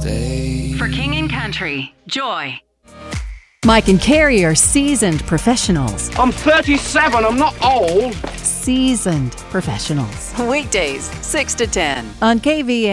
stay. For King and Country, Joy. Mike and Carrie are seasoned professionals. I'm 37, I'm not old. Seasoned professionals. Weekdays, 6 to 10. On KVN.